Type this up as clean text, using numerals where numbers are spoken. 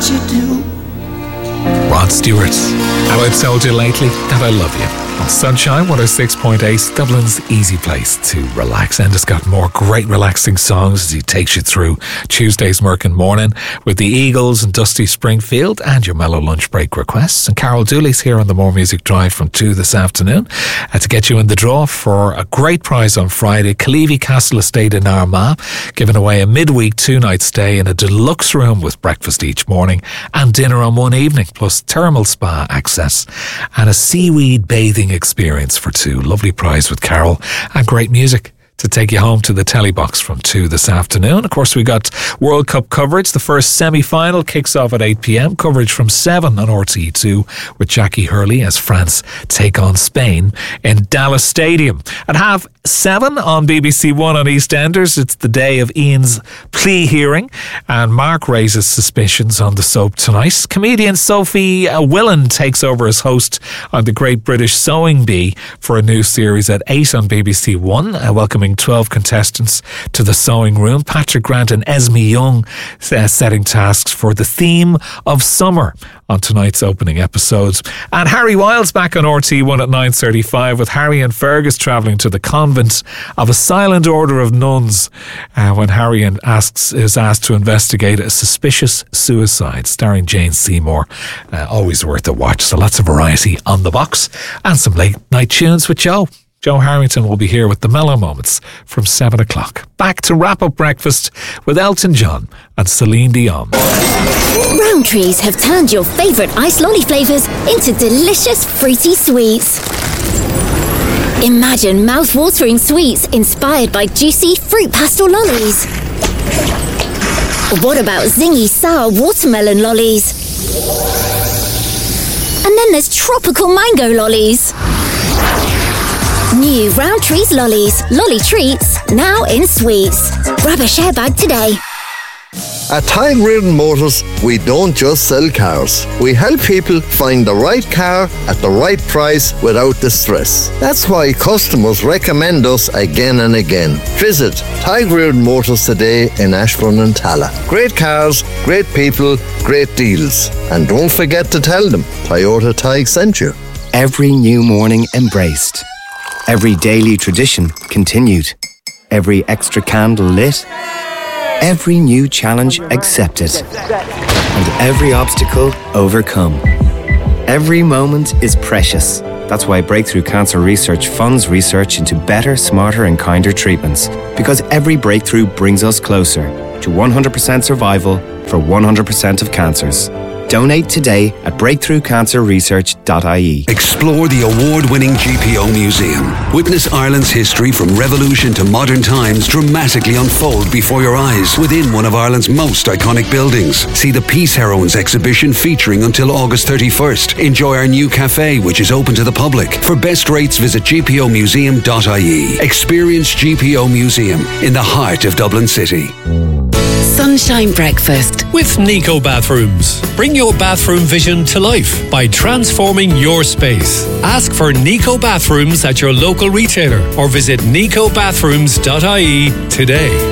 you do. Rod Stewart, how I've told you lately that I love you. On Sunshine 106.8, Dublin's easy place to relax. And it's got more great relaxing songs as he takes you through Tuesday's Merkin Morning with the Eagles and Dusty Springfield and your mellow lunch break requests. And Carol Dooley's here on the More Music Drive from 2 this afternoon to get you in the draw for a great prize on Friday. Caleavy Castle Estate in Armagh, giving away a midweek 2-night stay in a deluxe room with breakfast each morning and dinner on one evening, plus thermal spa access and a seaweed bathing experience for 2. Lovely prize with Carol and great music to take you home to the telly box from 2 this afternoon. Of course, we got World Cup coverage. The first semi-final kicks off at 8 p.m. Coverage from 7 on RTE2 with Jackie Hurley as France take on Spain in Dallas Stadium. At 7:30 on BBC One on EastEnders, it's the day of Ian's plea hearing, and Mark raises suspicions on the soap tonight. Comedian Sophie Willan takes over as host on The Great British Sewing Bee for a new series at 8 on BBC One, welcoming 12 contestants to the sewing room. Patrick Grant and Esme Young setting tasks for the theme of summer on tonight's opening episodes. And Harry Wiles back on RT1 at 9:35 with Harry and Fergus travelling to the convent of a Silent Order of Nuns when Harry is asked to investigate a suspicious suicide, starring Jane Seymour. Always worth a watch. So lots of variety on the box and some late night tunes with Joe. Joe Harrington will be here with the Mellow Moments from 7 o'clock. Back to wrap up breakfast with Elton John and Celine Dion. Rowntree's have turned your favourite iced lolly flavours into delicious fruity sweets. Imagine mouth-watering sweets inspired by juicy fruit pastel lollies. Or what about zingy sour watermelon lollies? And then there's tropical mango lollies. New Rowntree's Lollies, Lolly Treats, now in sweets. Grab a share bag today. At Tide Reardon Motors, we don't just sell cars. We help people find the right car at the right price without the stress. That's why customers recommend us again and again. Visit Tide Reardon Motors today in Ashbourne and Tala. Great cars, great people, great deals. And don't forget to tell them Toyota Tig sent you. Every new morning embraced. Every daily tradition continued. Every extra candle lit. Every new challenge accepted. And every obstacle overcome. Every moment is precious. That's why Breakthrough Cancer Research funds research into better, smarter and kinder treatments. Because every breakthrough brings us closer to 100% survival for 100% of cancers. Donate today at breakthroughcancerresearch.ie. Explore the award-winning GPO Museum. Witness Ireland's history from revolution to modern times dramatically unfold before your eyes within one of Ireland's most iconic buildings. See the Peace Heroines exhibition featuring until August 31st. Enjoy our new cafe, which is open to the public. For best rates, visit gpomuseum.ie. Experience GPO Museum in the heart of Dublin City. Sunshine Breakfast with Nico Bathrooms. Bring your bathroom vision to life by transforming your space. Ask for Nico Bathrooms at your local retailer or visit nicobathrooms.ie today.